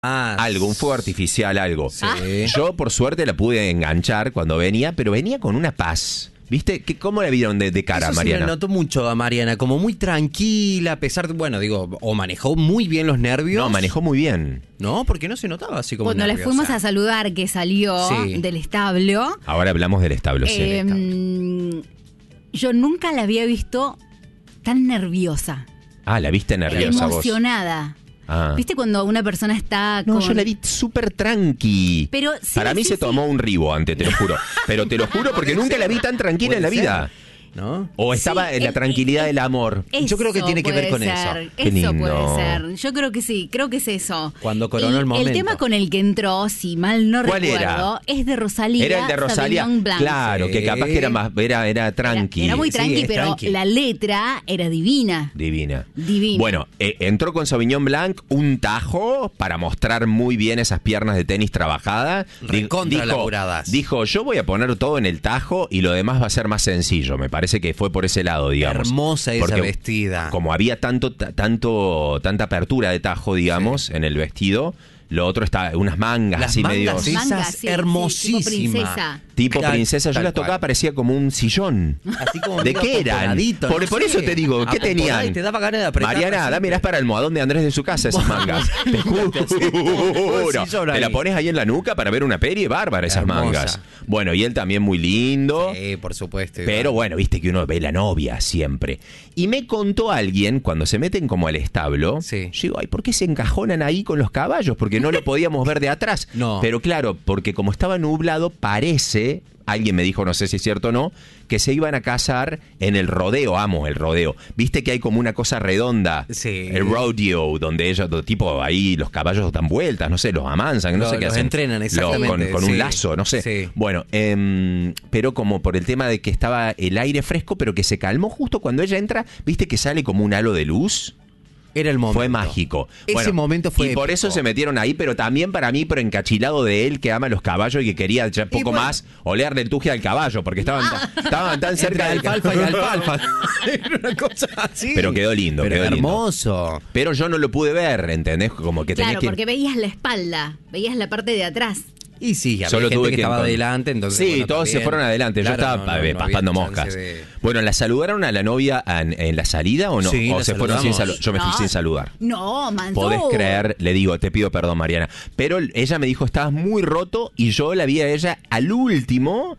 algo, un fuego artificial, algo. Sí. Yo, por suerte, la pude enganchar cuando venía, pero venía con una paz. ¿Viste? ¿Cómo la vieron de cara, Eso Mariana? Se le notó mucho a Mariana, como muy tranquila, a pesar de, bueno, digo, o manejó muy bien los nervios. No, manejó muy bien. No, porque no se notaba así como Cuando le nerviosa. fuimos a saludar, que salió del establo. Ahora hablamos del establo, sí. Yo nunca la había visto tan nerviosa. Ah, la viste nerviosa vos. Emocionada. Ah. ¿Viste cuando una persona está No, con... yo la vi súper tranqui. Pero sí, Para mí sí, se sí. tomó un ribo antes, te lo juro. Pero te lo juro porque nunca la vi tan tranquila en la vida. ¿No? O estaba en la tranquilidad del amor. Yo creo que tiene que ver con eso. Qué Eso lindo. puede ser. Yo creo que sí, creo que es eso. Cuando coronó el momento. El tema con el que entró, si mal no ¿Cuál recuerdo, es de Rosalía. Era el de Rosalía. Sauvignon Blanc. Claro, que capaz que era más, era tranqui. Era muy tranqui, es pero tranqui. la letra era divina. Divina. Divina. Bueno, entró con Sauvignon Blanc, un tajo para mostrar muy bien esas piernas de tenis trabajadas. Recontra laburadas. Dijo, yo voy a poner todo en el tajo y lo demás va a ser más sencillo. Me parece que fue por ese lado, digamos. Hermosa esa Porque vestida. Como había tanta apertura de tajo, digamos, en el vestido, lo otro está unas mangas Las así mangas, medio... sí. Esas tipo hermosísimas. princesa. Tipo Tal- princesa, yo tal la tocaba, cual. parecía como un sillón. Así como ¿De medio qué eran? acomodadito, Por no eso sé. te digo, ¿qué Acomodada tenían? y te daba ganas de apretar. Mariana, dámelas para el almohadón de Andrés de su casa, esas mangas. Te juro. Te la pones ahí en la nuca para ver una peli, bárbara esas Hermosa. mangas. Bueno, y él también muy lindo. Sí, por supuesto. Pero bueno, viste que uno ve la novia siempre. Y me contó alguien, cuando se meten como al establo, Sí. yo digo, ay, ¿por qué se encajonan ahí con los caballos? Porque no lo podíamos ver de atrás. No. Pero claro, porque como estaba nublado, parece, alguien me dijo, no sé si es cierto o no, que se iban a casar en el rodeo, amo el rodeo. Viste que hay como una cosa redonda, Sí. el rodeo, donde ellos, tipo, ahí los caballos dan vueltas, no sé, los amansan, no sé qué Los hacen. entrenan, exactamente, Con sí. un lazo, no sé. Sí. Bueno, pero como por el tema de que estaba el aire fresco, pero que se calmó justo cuando ella entra, viste que sale como un halo de luz. Era el momento. Fue mágico. Ese momento fue Y por épico. eso se metieron ahí, pero también para mí, pero encachilado de él que ama los caballos y que quería ya poco bueno. más olerle el tuje al caballo, porque estaban tan cerca del alfalfa y alfalfa. Era una cosa así. Pero quedó lindo, Pero quedó lindo. hermoso. Pero yo no lo pude ver, ¿entendés? Como que tenés Claro, que... porque veías la espalda, veías la parte de atrás. Y sí, había Solo gente tuve que que estaba con- adelante, entonces. Sí, bueno, todos se también. fueron adelante. Claro, Yo estaba no había paspando chance moscas. de- Bueno, ¿la saludaron a la novia en la salida o no? Sí, ¿O la se fueron sin saludamos. saludar? Yo me fui No. sin saludar. No, mandó. Podés creer, le digo, te pido perdón, Mariana. Pero ella me dijo, estabas muy roto y yo la vi a ella al último,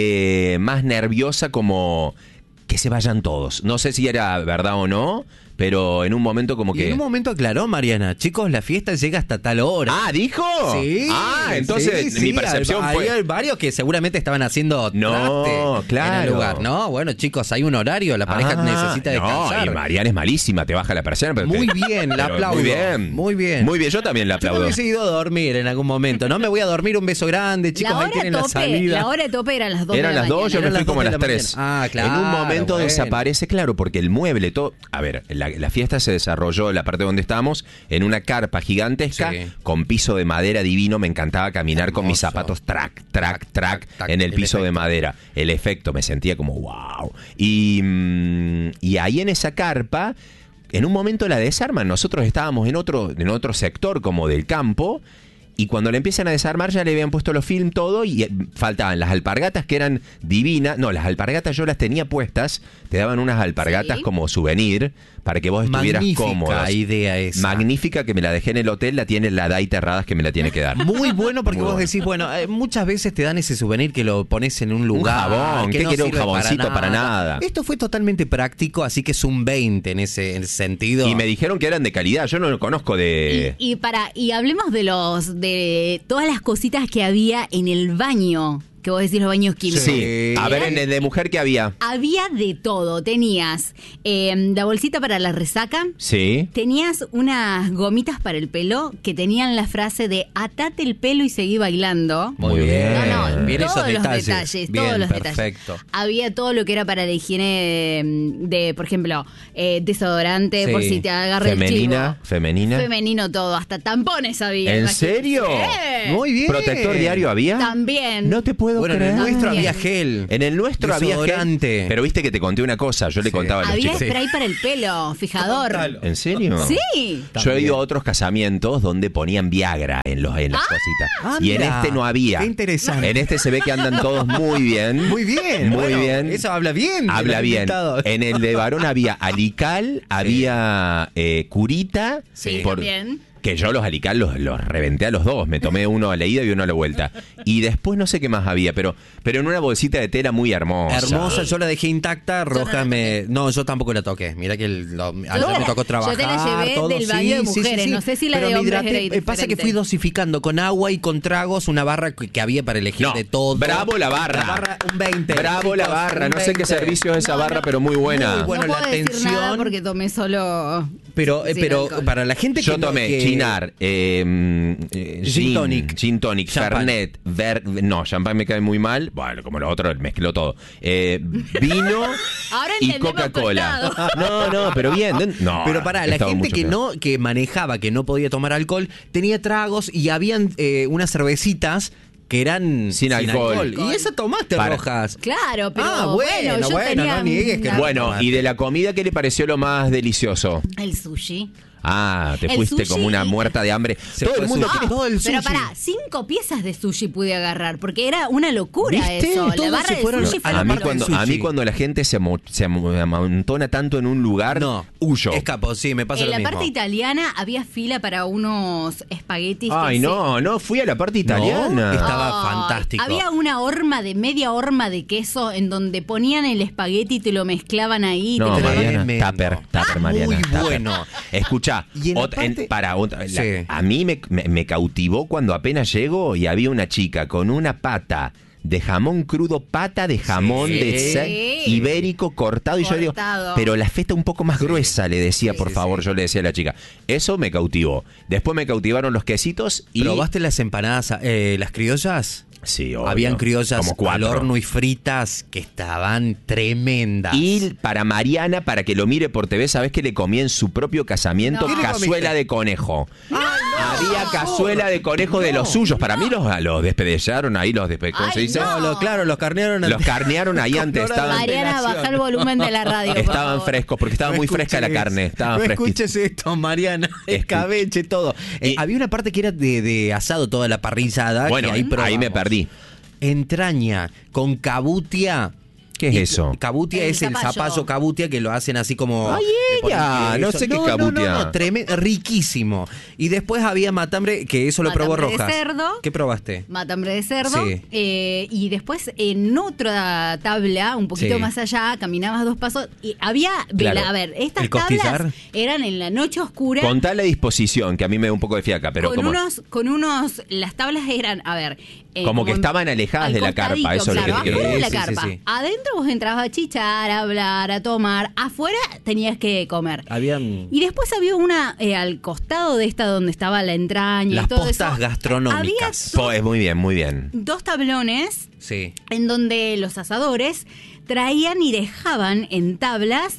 más nerviosa, como que se vayan todos. No sé si era verdad o no, pero en un momento como Y que... en un momento aclaró Mariana, chicos, la fiesta llega hasta tal hora. Ah, ¿dijo? Sí. Ah, entonces sí, mi sí, percepción fue... Hay varios que seguramente estaban haciendo No, traste claro. en el lugar. No, bueno, chicos, hay un horario, la pareja necesita descansar. No, y Mariana es malísima, te baja la persiana. Pero Muy bien, la pero aplaudo. Muy bien. Muy bien. Muy bien, yo también la Yo me aplaudo. hubiese ido a dormir en algún momento, ¿no? Me voy a dormir, un beso grande, chicos, La ahí hora tienen la tope, salida. la hora de tope eran las 2 Eran de la las 2, yo mañana. me fui las como a 2 de las la 3. mañana. Ah, claro, En un momento bueno. desaparece, claro, porque el mueble, todo... A ver, la fiesta se desarrolló, la parte donde estábamos, en una carpa gigantesca, Sí. con piso de madera divino. Me encantaba caminar con mis Hermoso. zapatos track, track, track, tac, en el el piso de efecto. madera. El efecto, me sentía como wow. Y ahí en esa carpa... En un momento la desarman, nosotros estábamos en otro sector como del campo, y cuando la empiezan a desarmar ya le habían puesto los film todo y faltaban las alpargatas que eran divinas. No, las alpargatas yo las tenía puestas, te daban unas alpargatas Sí. como souvenir para que vos estuvieras Magnífica cómodo. idea esa. Magnífica, que me la dejé en el hotel, la tiene la Dai Terradas que me la tiene que dar. Muy bueno porque Muy vos bueno. decís, bueno, muchas veces te dan ese souvenir que lo pones en un Un lugar. jabón, que ¿qué no quiere un sirve jaboncito para nada? Esto fue totalmente práctico, así que es un 20 en ese sentido. Y me dijeron que eran de calidad, yo no lo conozco de... Y hablemos de todas las cositas que había en el baño, que vos decís los baños químicos. Sí, a ver, en el de mujer que había. Había de todo. Tenías la bolsita para la resaca. Sí. Tenías unas gomitas para el pelo que tenían la frase de atate el pelo y seguí bailando. Muy bien. No, Bien todos esos los detalles. detalles, Bien, todos los perfecto. detalles. Había todo lo que era para la higiene de por ejemplo, desodorante, Sí. por si te agarra el chivo. Femenina. Femenino todo, hasta tampones había. ¿En imagínate. serio? Sí. Muy bien. ¿Protector diario había? También. No te puedo puedo Bueno, en creer. el nuestro También. había gel. En el nuestro había desodorante. gel. Pero viste que te conté una cosa, yo le contaba a los Había chicos. spray para el pelo, fijador. ¿En serio? Sí. Yo he ido a otros casamientos donde ponían Viagra en las cositas. Y en Anda, este no había. qué interesante. En este se ve que andan todos muy bien. Muy bien. Muy bueno, bien. Eso habla bien. Habla del bien. invitado. En el de varón había alical, había curita. Sí, también. Que yo los alical los reventé a los dos. Me tomé uno a la ida y uno a la vuelta. Y después no sé qué más había, pero en una bolsita de tela muy hermosa. Hermosa, yo la dejé intacta, Roja no, yo tampoco la toqué. Mira que ayer me tocó trabajar. yo te la llevé todo, del baño de mujeres, no sé si la pero de me hombres hidraté. era Pasa que diferente. fui dosificando con agua y con tragos una barra que había para elegir No, de todo. bravo la barra. La barra, un 20. Bravo la chicos, barra. un No sé qué 20. servicio es esa barra, pero muy buena. Muy bueno, no la puedo decir atención. nada porque tomé solo. Pero sin alcohol. para la gente que Yo no- tomé que- Chinar, Gin tonic. Gin tonic, Champán. Fernet, no, champán me cae muy mal, bueno, como lo otro, mezcló todo. Vino Ahora y entendemos Coca-Cola. costado. No, pero bien. No, Pero pará, la estaba gente mucho que peor. que manejaba, que no podía tomar alcohol, tenía tragos y habían unas cervecitas que eran Sin alcohol. Y esa tomaste, Para- Rojas. Claro, pero Ah, bueno, yo bueno, tenía no niegues que no. Bueno, y de la comida, ¿qué le pareció lo más delicioso? el sushi. Ah, te El fuiste sushi como una y- muerta de hambre. Se Todo fue el el mundo sushi. quiere- todo el Pero sushi. pará, 5 piezas de sushi pude agarrar, porque era una locura ¿Viste? eso. Todos La barra se de fueron sushi fue a lo la A mí, más parte del cuando, a mí sushi. cuando la gente se amontona tanto en un lugar, No, huyo. escapo, sí, me pasa En lo la mismo. parte italiana había fila para unos espaguetis. que Ay, se- no, fui a la parte italiana. No, estaba Ay, fantástico. Había una media horma de queso en donde ponían el espagueti y te lo mezclaban ahí. No, te lo- Mariana, Tremendo. Tupper, Mariana. Muy Tupper. bueno. Escuchá, Y en la parte- Sí. a mí me cautivó cuando apenas llego y había una chica con una pata de jamón crudo, pata de jamón Sí. ibérico cortado. Y yo digo, Cortado. pero la feta un poco más gruesa, le decía, Sí, por sí, favor, sí. yo le decía a la chica. Eso me cautivó. Después me cautivaron los quesitos y... ¿Probaste las empanadas, las criollas? Sí, obvio. Habían criollas Como al 4. horno y fritas que estaban tremendas. Y para Mariana, para que lo mire por TV, ¿sabés que le comí en su propio casamiento No. ¿Qué le cazuela comiste? de conejo? ¡Ay, no! Había cazuela de conejo de los suyos. Para mí los despedellaron ahí, ¿cómo Ay, se dice? no. Claro, los carnearon. Los carnearon ahí antes. Con Estaban, Mariana, baja el volumen de la radio. por estaban favor. frescos, porque estaba muy fresca la carne. Estaba No fresquita. escuches esto, Mariana. Escabeche, todo. Y- Había una parte que era de asado, toda la parrillada. Bueno, que ahí probamos. me perdí. Entraña con cabutia. ¿Qué es Y eso? Cabutia El es el zapallo. zapallo cabutia que lo hacen así como... Ay, le ponen ella, queso. no sé qué cabutia. No, riquísimo. Y después había matambre, que eso lo probó Matambre de Rojas. cerdo. ¿Qué probaste? Matambre de cerdo. Sí. Y después en otra tabla, un poquito Sí. más allá, caminabas 2 pasos y había, Claro. a ver, estas ¿El costillar? tablas eran en la noche oscura. Con tal la disposición, que a mí me da un poco de fiaca, pero con como... unos, las tablas eran, a ver. Como que en- estaban alejadas al de la carpa, costadito, eso es lo que claro, te quiero afuera de la decir. Sí, sí, carpa. sí. Adentro vos entrabas a chichar, a hablar, a tomar. Afuera tenías que comer. Habían... Y después había una al costado de esta donde estaba la entraña Las y todo postas eso. gastronómicas. Había Muy bien, muy bien. 2 tablones Sí. en donde los asadores traían y dejaban en tablas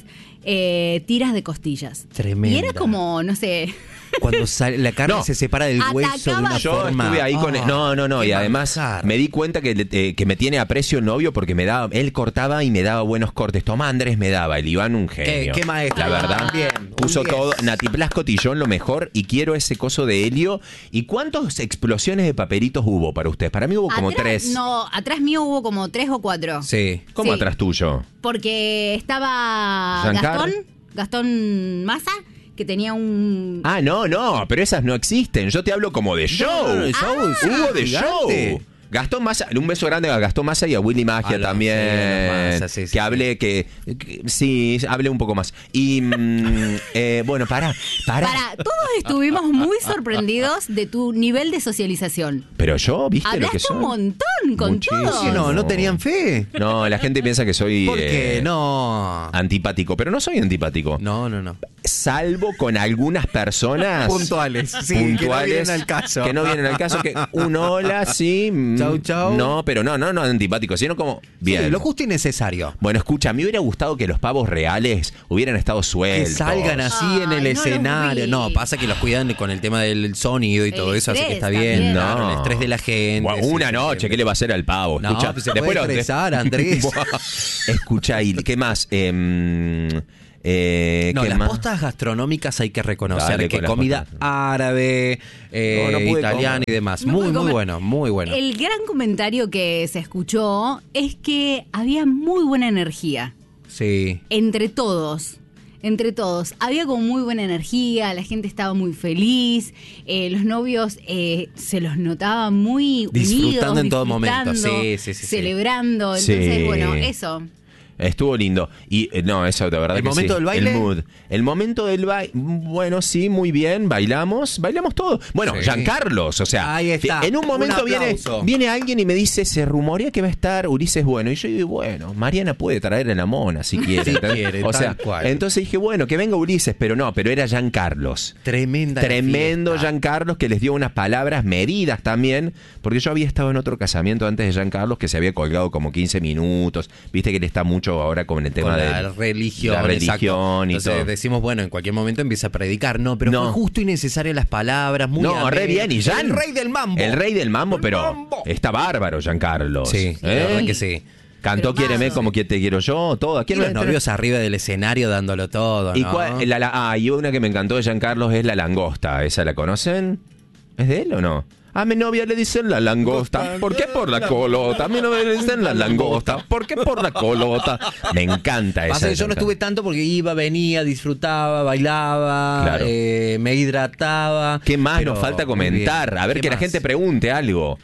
tiras de costillas. Tremenda. Y era como, no sé, Cuando sale, la carne No. se separa del hueso de una Atacaba- Yo forma... estuve ahí con... Ah, No, qué y además manjar. me di cuenta que me tiene aprecio el novio porque él cortaba y me daba buenos cortes. Toma Andrés me daba, el Iván un genio. Qué maestro. La verdad, Bien, puso un 10. todo. Nati Blas Cotillón lo mejor y quiero ese coso de helio. ¿Y cuántas explosiones de papelitos hubo para ustedes? Para mí hubo como atrás, 3. No, atrás mío hubo como 3 o 4. Sí. ¿Cómo Sí. atrás tuyo? Porque estaba Giancar. Gastón Massa, que tenía un... Ah, no, pero esas no existen. Yo te hablo como de show. no, de show, sí, Hubo de gigante. show. Gastón Massa, un beso grande a Gastón Massa y a Willy Magia A los- también. sí, a los Massa, sí, que sí, hable, sí, hable un poco más. Y bueno, para. Todos estuvimos muy sorprendidos de tu nivel de socialización. Pero yo, ¿viste lo que Hablaste soy? un montón con Muchísimo. todos. Sí, no tenían fe. No, la gente piensa que soy ¿Por qué? No. antipático, pero no soy antipático. No. salvo con algunas personas puntuales, sí, que no vienen al caso. Que no vienen al caso, que un hola, sí. Chau, chau. No, pero no antipático, sino como bien. Sí, lo justo y necesario. Bueno, escucha, me hubiera gustado que los pavos reales hubieran estado sueltos. Que salgan así en el Ay, no escenario. los vi. No, pasa que los cuidan con el tema del sonido y todo eso, así que está estrés bien. también. Claro, No. el estrés de la gente. Bueno, sí, una sí, noche, sí. ¿qué le va a hacer al pavo? No, Escucha, pues se puede estresar, Andrés. Escucha, ¿y qué más? No, ¿qué las más? postas gastronómicas hay que reconocer Dale que con las comida postas. árabe, No pude italiana comer. y demás. No Muy, pude muy comer. bueno, muy bueno. El gran comentario que se escuchó es que había muy buena energía Sí. entre todos. Entre todos. Había como muy buena energía, la gente estaba muy feliz, los novios se los notaba muy Disfrutando unidos, en todo momento. disfrutando, Sí. celebrando. Entonces, Sí. bueno, eso. Estuvo lindo. Y no, eso de verdad ¿El que momento sí. del baile? El mood. El momento del baile. Bueno, sí, muy bien. Bailamos todo. Bueno, Sí. Giancarlos, o sea, Ahí está. en un momento Un aplauso. viene alguien y me dice, se rumorea que va a estar Ulises Bueno. Y yo digo, bueno, Mariana puede traer a la mona si quiere. Si ¿entendés? quiere, o tal sea, cual. entonces dije, bueno, que venga Ulises, pero era Giancarlos. Tremendo fiesta. Giancarlos, que les dio unas palabras medidas también, porque yo había estado en otro casamiento antes de Giancarlos que se había colgado como 15 minutos. Viste que él está mucho ahora con el tema Con de la religión, la religión exacto. y Entonces todo. decimos, bueno, en cualquier momento empieza a predicar. No, pero No. fue justo y necesario las palabras. Muy No, re bien, y Jan. El rey del mambo. El rey del mambo, pero mambo. está bárbaro Giancarlos. Sí, la verdad que sí. Cantó Pero Quiéreme mazo. como que te quiero yo, todo. Y ¿Quién los novios arriba del escenario dándolo todo, Y, ¿no? y una que me encantó de Giancarlos es La Langosta. ¿Esa la conocen? ¿Es de él o no? A mi novia le dicen la langosta. ¿Por qué por la colota? A mi novia le dicen la langosta. ¿Por qué por la colota? Me encanta esa. Pasa que yo no canción. estuve tanto porque iba, venía, disfrutaba, bailaba, Claro. me hidrataba. ¿Qué más pero nos falta muy comentar? bien. A ver ¿Qué que la más? gente pregunte algo.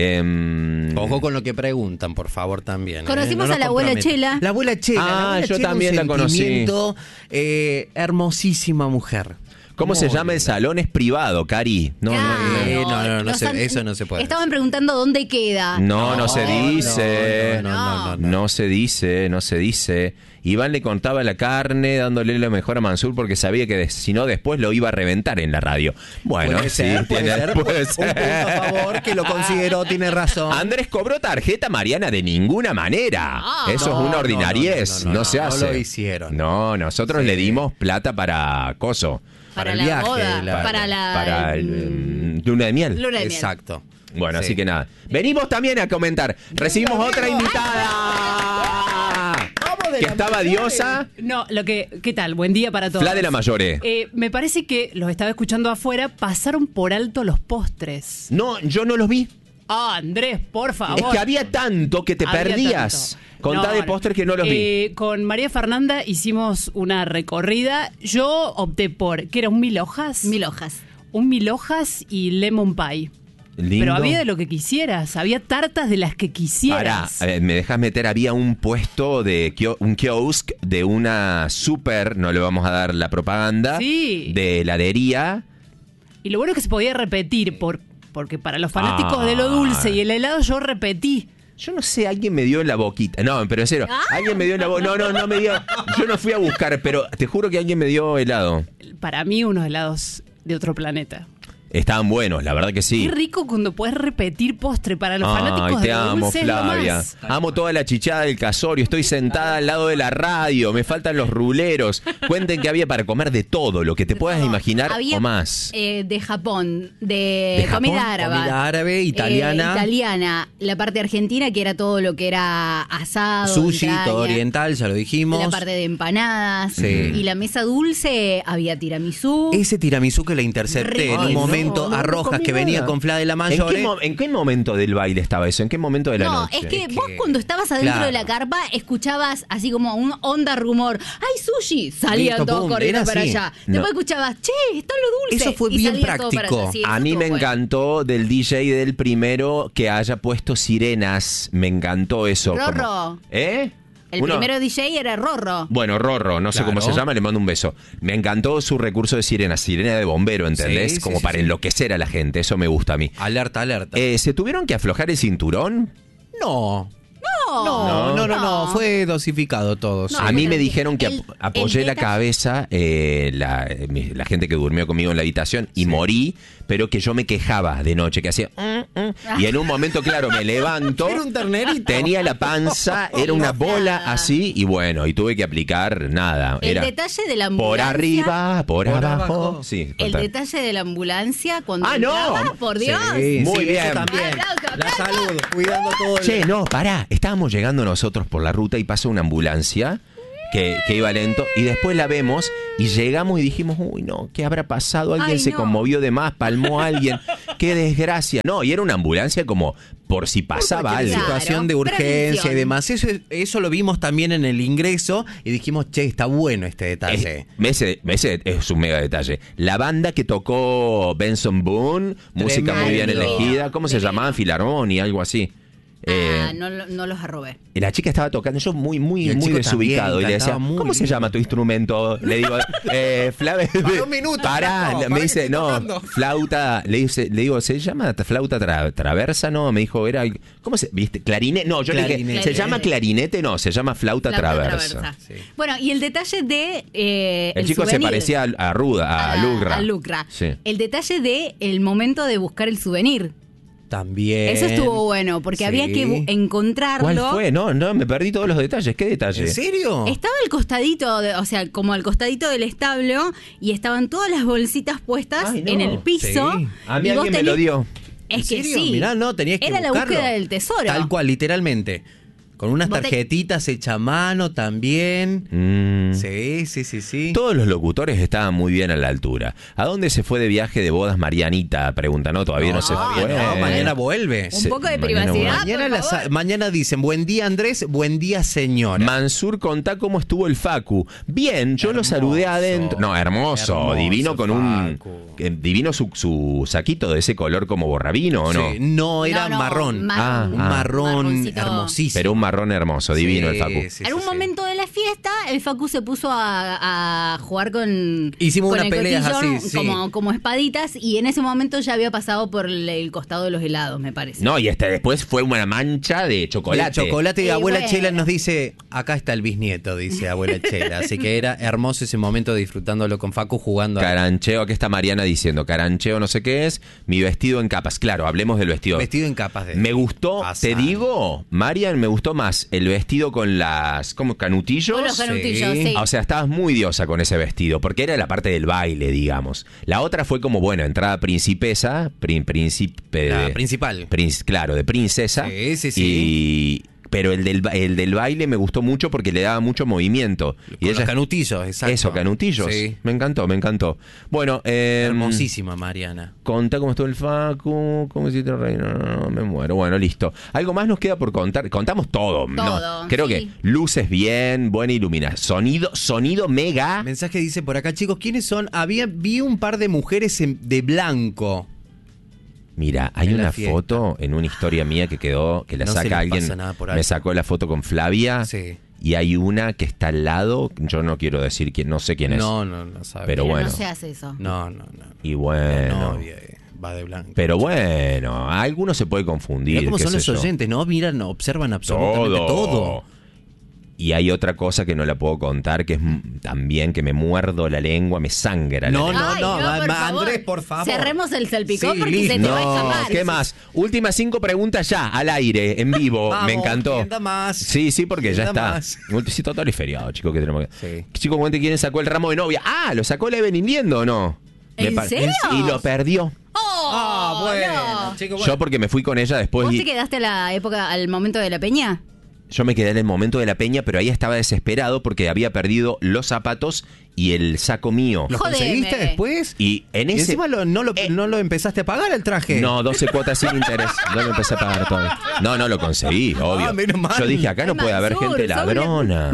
Ojo con lo que preguntan, por favor, también. Conocimos No a nos la abuela comprometan. Chela. La abuela Chela. Ah, la abuela yo Chela, también un la conocí. sentimiento, hermosísima mujer. ¿Cómo se Muy llama el linda. salón? Es privado, Cari. No, Claro. no eso no se puede. Estaban preguntando dónde queda. no se dice. No. No se dice. Iván le contaba la carne dándole lo mejor a Mansur porque sabía que si no después lo iba a reventar en la radio. Bueno, Puede sí, ser, puede ser. puede Un punto a favor que lo consideró, tiene razón. Andrés cobró tarjeta Mariana de ninguna manera. Ah. Eso No, es una ordinariez. No, se no hace. lo hicieron. No, nosotros Sí. le dimos plata para coso. Para el la viaje, boda, la- para luna de miel. luna de miel. Exacto. Bueno, Sí. así que nada. Venimos también a comentar. Recibimos otra invitada. Que estaba Diosa. No, ¿qué tal? Buen día para todos. Fla de la Mayore. Me parece que los estaba escuchando afuera, pasaron por alto los postres. No, yo no los vi. Ah, Andrés, por favor. Es que había tanto que te Había perdías. tanto. Contá de No, postres que no los vi. Con María Fernanda hicimos una recorrida. Yo opté por, ¿qué era? ¿Un 1000 hojas? 1000 hojas. Un 1000 hojas y lemon pie. Lindo. Pero había de lo que quisieras, había tartas de las que Pará, quisieras. me dejas meter, había un puesto de un kiosk de una super, no le vamos a dar la propaganda, Sí. de heladería. Y lo bueno es que se podía repetir, porque para los fanáticos de lo Ah. dulce y el helado yo repetí. Yo no sé, alguien me dio en la boquita. No, pero en serio, alguien me dio en la boquita. No me dio. Yo no fui a buscar, pero te juro que alguien me dio helado. Para mí unos helados de otro planeta. Estaban buenos, la verdad que sí. Qué rico cuando puedes repetir postre para los fanáticos Ay, te de lo amo, dulce, es lo Flavia. más. Amo toda la chichada del casorio. Estoy sentada al lado de la radio. Me faltan los ruleros. Cuenten que había para comer de todo, lo que te puedas imaginar Había, o más. de Japón, de, ¿De Japón? comida árabe. Comida árabe, italiana. Italiana. La parte argentina, que era todo lo que era asado. Sushi, entraña, todo oriental, ya lo dijimos. La parte de empanadas. Sí. Y la mesa dulce, había tiramisú. Ese tiramisú que le intercepté en Ay, un no, momento no a lo Rojas comí que venía nada. con Fla de la Mayore. ¿En qué momento del baile estaba eso? ¿En qué momento de la No, noche? es que Es vos que- cuando estabas adentro claro. de la carpa escuchabas así como un onda rumor. ¡Ay, sushi! Salían Listo, todos pum, corriendo era para así. allá. No. Después escuchabas, che, está lo dulce. Eso fue y bien salían todos para práctico. allá. Sí, A eso mí me estuvo bueno. encantó del DJ del primero que haya puesto sirenas. Me encantó eso. Rorro. Como- ¿Eh? El Uno- primero DJ era Rorro. Bueno, Rorro, no sé Claro. cómo se llama, le mando un beso. Me encantó su recurso de sirena, sirena de bombero, ¿entendés? Sí, sí, como sí, para sí. enloquecer a la gente, eso me gusta a mí. Alerta, alerta. ¿Se tuvieron que aflojar el cinturón? No. No, fue dosificado todo. No, sí. A mí me pero dijeron que el apoyé la detalle- cabeza la gente que durmió conmigo en la habitación y morí, pero que yo me quejaba de noche, que hacía... y en un momento, claro, me levanto, Era un ternerito. tenía la panza, era una bola así, y bueno, y tuve que aplicar nada. El Era detalle de la por ambulancia. arriba, por abajo. abajo. Sí, El contá. detalle de la ambulancia cuando Ah, no. entraba, por Dios. Sí, Muy sí, bien. eso también. Aplauso, La aplauso. salud, cuidando todo. Che, no, pará. Estábamos llegando nosotros por la ruta y pasa una ambulancia que iba lento y después la vemos y llegamos y dijimos, uy, no, ¿qué habrá pasado? Alguien Ay, se no. conmovió de más, palmó a alguien. Qué desgracia. No, y era una ambulancia como por si pasaba Cualquier algo. Claro, situación de urgencia prevención. y demás. Eso lo vimos también en el ingreso y dijimos, che, está bueno este detalle. Ese es un mega detalle. La banda que tocó Benson Boone, música muy bien Tremendo. elegida. ¿Cómo se llamaban? Filarmonia, algo así. No los arrobé. La chica estaba tocando, yo muy Y el chico desubicado. también Y le decía, cantaba muy ¿cómo se lindo. llama tu instrumento? Le digo, Flavia. Para un minuto, Pará, flaco, me ¿para dice, qué no, estoy tocando? flauta. Le digo, ¿se llama flauta traversa? No, me dijo, ¿cómo se? ¿Viste? ¿Clarinete? No, yo le dije, Clarinete. ¿se llama clarinete? No, se llama flauta traversa. Sí. Bueno, y el detalle de El chico se souvenir. parecía a Ruda, a Lucra. A Lucra. Sí. El detalle de el momento de buscar el souvenir. También. Eso estuvo bueno, porque Sí. había que encontrarlo. ¿Cuál fue? No, me perdí todos los detalles. ¿Qué detalle? ¿En serio? Estaba al costadito, o sea, como al costadito del establo, y estaban todas las bolsitas puestas Ay, no. en el piso. Sí. A mí y vos alguien me lo dio. ¿En Es que serio? sí. Mirá, no, tenías que Era la buscarlo. búsqueda del tesoro. Tal cual, literalmente. Con unas Vos te- tarjetitas hechas a mano también. Mm. Sí. Todos los locutores estaban muy bien a la altura. ¿A dónde se fue de viaje de bodas Marianita? Pregunta, no, todavía no se fue. No, mañana vuelve. Un poco de mañana privacidad. Mañana, por favor. mañana dicen, buen día Andrés, buen día señora. Mansur, contá cómo estuvo el Facu. Bien, yo lo Hermoso. saludé adentro. No, hermoso, Hermoso, divino con un... Facu. divino su saquito de ese color como borrabino, ¿o no? Sí, no, era No, marrón. marrón. Un marrón Marroncito. hermosísimo. Pero un marrón hermoso, divino el Facu. Sí, En un sí. momento de la fiesta, el Facu se puso a jugar con. Hicimos con una el pelea cotillón, así, sí. como espaditas, y en ese momento ya había pasado por el costado de los helados, me parece. No, y después fue una mancha de chocolate. De chocolate y Y abuela bueno. Chela nos dice, acá está el bisnieto, dice abuela Chela. Así que era hermoso ese momento disfrutándolo con Facu jugando. Carancheo, aquí está Mariana diciendo, carancheo no sé qué es, mi vestido en capas. Claro, hablemos del vestido. Vestido en capas de... Me gustó, Azar. te digo, Marian, me gustó más el vestido con las, ¿cómo? Canutillos. Con los canutillos, Sí. sí. O sea, estabas muy diosa con ese vestido, porque era la parte del baile, digamos. La otra fue como, bueno, entrada principesa, príncipe... La principal. Claro, de princesa. Sí. Pero el del baile me gustó mucho porque le daba mucho movimiento. Con los canutillos, exacto. Eso, canutillos. Sí. Me encantó. Bueno, Hermosísima, Mariana. contá cómo estuvo el Facu, cómo hiciste el reino, no, me muero. Bueno, listo. Algo más nos queda por contar. Contamos todo. Todo, ¿no? Creo sí. que luces bien, buena iluminación, sonido mega. Mensaje dice por acá, chicos, ¿quiénes son? Vi un par de mujeres de blanco. Mira, hay En la una fiesta. foto en una historia mía que quedó, que la No se saca les alguien. pasa nada por Me alto. sacó la foto con Flavia. Sí. Y hay una que está al lado. Yo no quiero decir quién, no sé quién es. No sabe. Pero bueno. No se hace eso. No. Y bueno. Novia, va de blanco. Pero bueno, a algunos se puede confundir. Mirá cómo qué son sé los yo. oyentes, ¿no? Miran, observan absolutamente todo. Y hay otra cosa que no la puedo contar, que es también que me muerdo la lengua, me sangra No, la lengua. Ay, por favor. Andrés, por favor. Cerremos el salpicón Sí, porque listo. se te va a No, escapar. ¿qué más? Últimas 5 preguntas ya, al aire, en vivo. Vamos, me encantó. ¿quién da más? Sí, porque ya ¿Quién da está. más? Sí, total y feriado, chicos, que tenemos que... Sí. Chicos, cuente quién sacó el ramo de novia. Ah, lo sacó la Evelyn Liendo, ¿o no? ¿En serio? Y lo perdió. ¡Oh! bueno, no. chicos, Yo porque me fui con ella después ¿Vos y te quedaste a la época, al momento de la peña? yo me quedé en el momento de la peña, pero ahí estaba desesperado porque había perdido los zapatos y el saco mío. ¿Lo Jodeme. conseguiste después? Y en Y ese... encima no lo empezaste a pagar el traje. No, 12 cuotas sin interés. No lo empecé a pagar todavía. No, lo conseguí, obvio. menos mal. Yo dije, acá no puede haber Mansur, gente sos una- ladrona.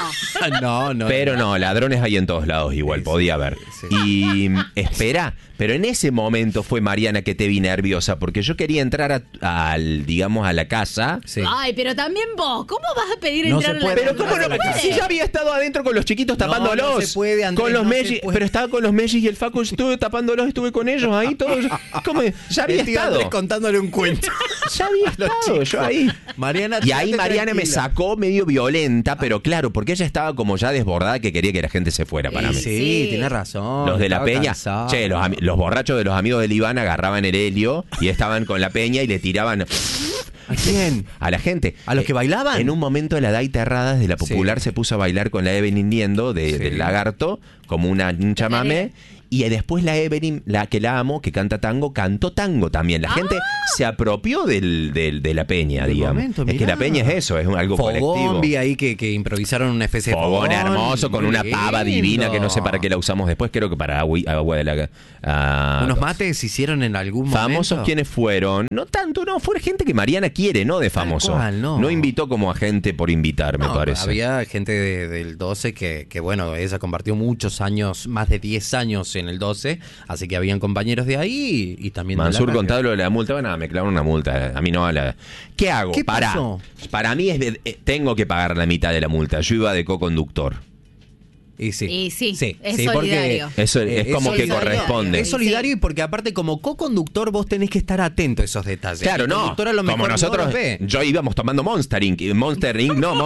No. no. Pero no, ladrones hay en todos lados igual, Sí, podía haber. sí. Y espera, pero en ese momento fue Mariana que te vi nerviosa, porque yo quería entrar digamos, a la casa. Sí. Ay, pero también vos, ¿cómo vas a pedir No entrar se a la puede. Pero ¿cómo no? se puede? Si ya había estado adentro con los chiquitos tapándolos. No se puede puede, Andrés, Con los no se Mellis, puede. pero estaba con los Mellis y el Facu, estuve tapándolos, estuve con ellos ahí, todos. ¿Cómo? Ya había El tío estado. Andrés contándole un cuento. Ya había estado yo ahí. Mariana, Y ahí quédate Mariana me tranquila. sacó medio violenta, pero claro, porque ella estaba como ya desbordada que quería que la gente se fuera para mí. Sí, Sí. tienes razón. Los de la estaba peña, cansado. che, los borrachos de los amigos del Iván agarraban el helio y estaban con la peña y le tiraban ¿A quién? a la gente. ¿A los que bailaban? En un momento la Dai Terradas de la Popular Sí. se puso a bailar con la Evelyn Diendo del Lagarto, como un chamamé. Y después la Evelyn, la que la amo, que canta tango, cantó tango también. La gente se apropió de la peña, Del digamos. momento, es que mirá. la peña es eso, es algo Fogón, colectivo. vi ahí que improvisaron una especie de Fogón hermoso con Muy una pava lindo. divina que no sé para qué la usamos después, creo que para agua de la... ¿Unos mates se hicieron en algún momento? Famosos quienes fueron, no tanto, no, fue gente que Mariana quiere, no de famoso. cual, no. Invitó como a gente por invitar, me No, parece. había gente del 12 que, bueno, ella compartió muchos años, más de 10 años en el 12, así que habían compañeros de ahí y también de la Mansur radio. contaba lo de la multa, bueno, me clavaron una multa, a mí no, ¿qué hago? ¿Qué pasó? Para mí tengo que pagar la mitad de la multa, yo iba de co-conductor. Y sí, es porque solidario. Eso es como que solidario. corresponde. Es solidario y porque aparte como co-conductor vos tenés que estar atento a esos detalles. Claro, El no. conductor a lo mejor Como nosotros, no los ve. yo íbamos tomando Monster Inc. Monster.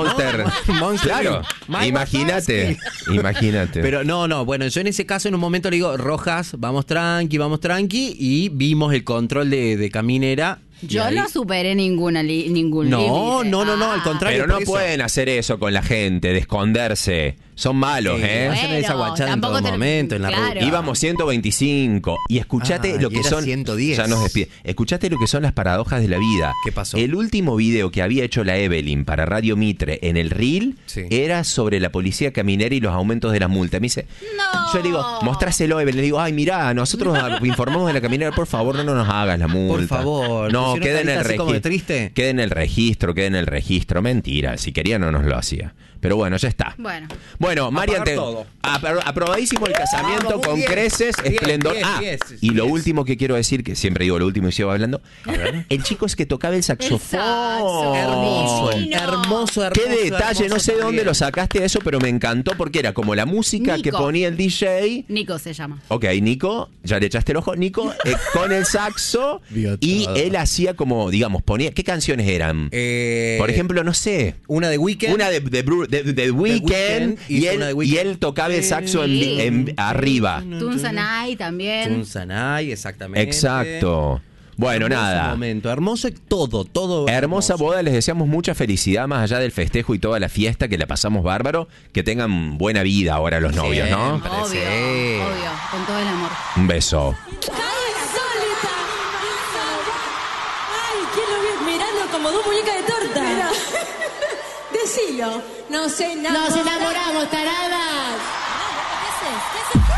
Claro, Mike imagínate. Pero no, bueno, yo en ese caso en un momento le digo, Rojas, vamos tranqui, y vimos el control de caminera. y Yo ahí- no superé ningún No, límite. no, al contrario. Pero no por eso. pueden hacer eso con la gente, de esconderse. Son malos, Sí, ¿eh? hacen esa guachada en tampoco todo momento, en la claro. ruta. Íbamos 125 y escuchate Ah, lo y que era son 110. Ya nos despide. Escuchate lo que son las paradojas de la vida. ¿Qué pasó? El último video que había hecho la Evelyn para Radio Mitre en el Reel Sí. era sobre la policía caminera y los aumentos de las multas. Me dice, No. yo le digo, mostráselo, Evelyn. Le digo, ay, mirá, nosotros informamos de la caminera, por favor, no nos hagas la multa. Por favor. No, ¿Pusieron queda en el carita así como de registro. triste? Queda en el registro. Mentira, si quería no nos lo hacía. Pero bueno, ya está. Bueno, Marian, pagar todo. aprobadísimo el casamiento Vamos, muy con bien. creces, Bien, esplendor. bien, bien, Y lo 10. último que quiero decir, que siempre digo lo último y sigo hablando, el chico es que tocaba el saxofón. Hermoso, Divino. hermoso. Qué detalle, hermoso no sé de dónde también. lo sacaste eso, pero me encantó porque era como la música que Nico. ponía el DJ. Nico se llama. Ok, Nico, ya le echaste el ojo, Nico, con el saxo Vio y todo. él hacía como, digamos, ponía, ¿qué canciones eran? Por ejemplo, no sé, una de Weekend. una de Weeknd y hizo una de él, Weeknd. y él tocaba el saxo Sí. arriba. Tunsanay también. Tunsanay, exactamente. Exacto. Bueno, Hermoso nada. momento, hermoso todo. Hermosa hermoso. boda, les deseamos mucha felicidad más allá del festejo y toda la fiesta, que la pasamos bárbaro, que tengan buena vida ahora los novios, ¿no? Siempre. Obvio, Sí. obvio, con todo el amor. Un beso. ¡Insólita! ¡Ay, quién lo vio mirando como dos muñecas de torta! Decilo. Nos enamoramos, taradas.